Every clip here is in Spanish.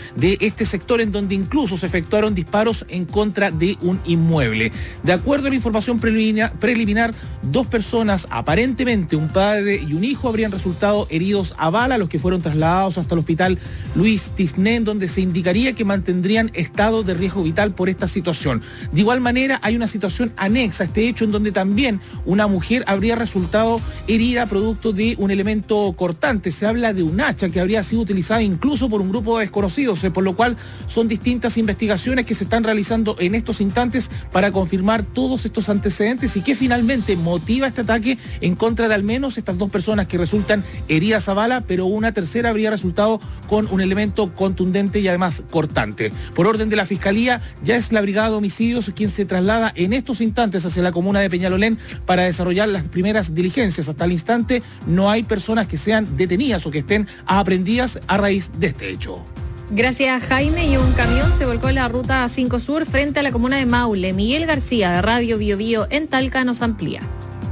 de este sector, en donde incluso se efectuaron disparos en contra de un inmueble. De acuerdo a la información preliminar, 2 personas, aparentemente un padre y un hijo, habrían resultado heridos a bala, los que fueron trasladados hasta el hospital Luis Tisné, en donde se indicaría que mantendrían estado de riesgo vital por esta situación. De igual manera, hay una situación anexa a este hecho, en donde también una mujer habría resultado herida producto de un elemento cortante. Se habla de un hacha que habría sido utilizada incluso por un grupo de desconocidos, por lo cual son distintas investigaciones que se están realizando en estos instantes para confirmar todos estos antecedentes y que finalmente motiva este ataque en contra de al menos estas 2 personas que resultan heridas a bala, pero una tercera habría resultado con un elemento contundente y además cortante. Por orden de la Fiscalía, ya es la Brigada de Homicidios quien se traslada en estos instantes hacia la comuna de Peñalolén para desarrollar las primeras diligencias. Hasta el instante no hay personas que sean detenidas o que estén aprehendidas a raíz de este hecho. Gracias, Jaime. Y un camión se volcó en la ruta 5 Sur frente a la comuna de Maule. Miguel García, de Radio Bio Bio en Talca, nos amplía.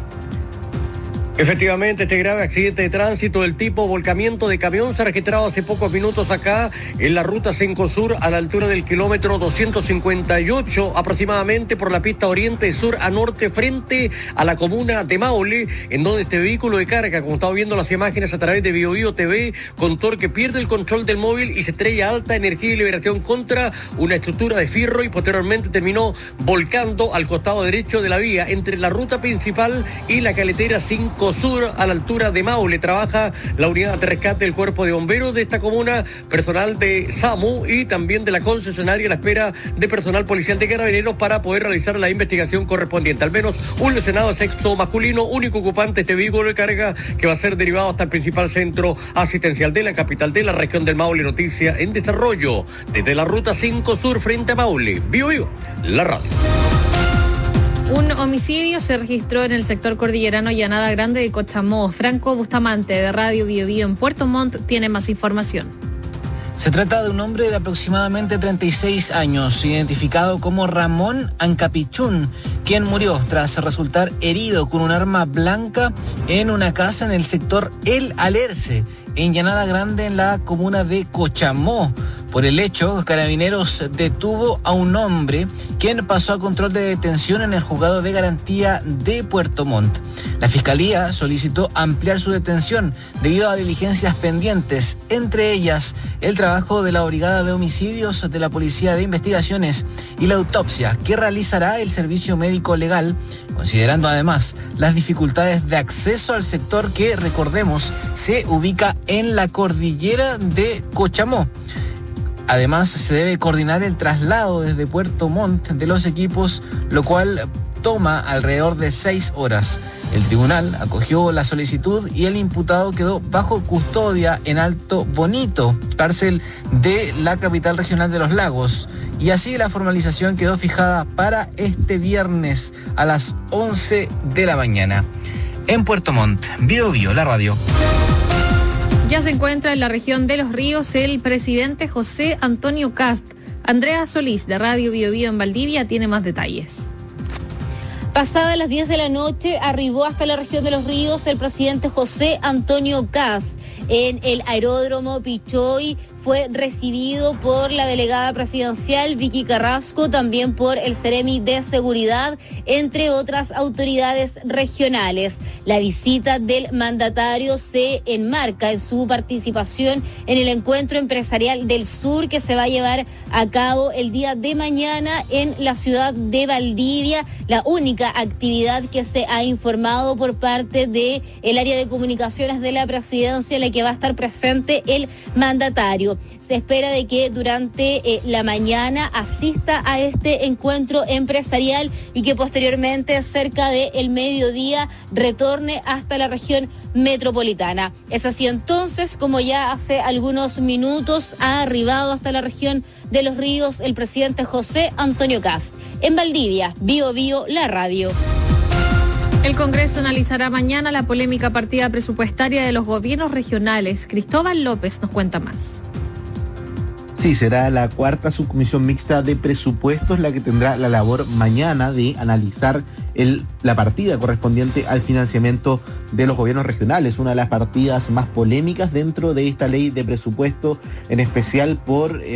Efectivamente, este grave accidente de tránsito del tipo volcamiento de camión se ha registrado hace pocos minutos acá en la ruta 5 Sur a la altura del kilómetro 258 aproximadamente por la pista oriente de sur a norte frente a la comuna de Maule, en donde este vehículo de carga, como estamos viendo las imágenes a través de Bio Bio TV, con torque pierde el control del móvil y se estrella a alta energía y liberación contra una estructura de fierro y posteriormente terminó volcando al costado derecho de la vía entre la ruta principal y la carretera 5 Sur a la altura de Maule. Trabaja la unidad de rescate del cuerpo de bomberos de esta comuna, personal de SAMU y también de la concesionaria a la espera de personal policial de Carabineros para poder realizar la investigación correspondiente. Al menos un lesionado de sexo masculino, único ocupante de este vehículo de carga, que va a ser derivado hasta el principal centro asistencial de la capital de la región del Maule. Noticia en desarrollo desde la ruta 5 Sur frente a Maule. Bio Bio, la radio. Un homicidio se registró en el sector cordillerano Llanada Grande de Cochamó. Franco Bustamante, de Radio Bio Bio en Puerto Montt, tiene más información. Se trata de un hombre de aproximadamente 36 años, identificado como Ramón Ancapichún, quien murió tras resultar herido con un arma blanca en una casa en el sector El Alerce, en Llanada Grande, en la comuna de Cochamó. Por el hecho, Carabineros detuvo a un hombre quien pasó a control de detención en el juzgado de garantía de Puerto Montt. La Fiscalía solicitó ampliar su detención debido a diligencias pendientes, entre ellas el trabajo de la Brigada de Homicidios de la Policía de Investigaciones y la autopsia que realizará el Servicio Médico Legal, considerando además las dificultades de acceso al sector que, recordemos, se ubica en la cordillera de Cochamó. Además, se debe coordinar el traslado desde Puerto Montt de los equipos, lo cual toma alrededor de 6 horas. El tribunal acogió la solicitud y el imputado quedó bajo custodia en Alto Bonito, cárcel de la capital regional de Los Lagos. Y así la formalización quedó fijada para este viernes a las 11 de la mañana. En Puerto Montt, Bio Bio, la radio. Ya se encuentra en la región de Los Ríos el presidente José Antonio Kast. Andrea Solís, de Radio Bio Bio en Valdivia, tiene más detalles. Pasadas las 10 de la noche arribó hasta la región de Los Ríos el presidente José Antonio Kast. En el aeródromo Pichoy fue recibido por la delegada presidencial Vicky Carrasco, también por el Seremi de Seguridad, entre otras autoridades regionales. La visita del mandatario se enmarca en su participación en el Encuentro Empresarial del Sur, que se va a llevar a cabo el día de mañana en la ciudad de Valdivia, la única actividad que se ha informado por parte de el área de comunicaciones de la presidencia, en la que va a estar presente el mandatario. Se espera de que durante la mañana asista a este encuentro empresarial y que posteriormente, cerca del mediodía, retorne hasta la región metropolitana. Es así entonces como ya hace algunos minutos ha arribado hasta la región de Los Ríos el presidente José Antonio Kast. En Valdivia, Bio Bio, la radio. El Congreso analizará mañana la polémica partida presupuestaria de los gobiernos regionales. Cristóbal López nos cuenta más. Sí, será la cuarta subcomisión mixta de presupuestos la que tendrá la labor mañana de analizar la partida correspondiente al financiamiento de los gobiernos regionales, una de las partidas más polémicas dentro de esta ley de presupuesto, en especial por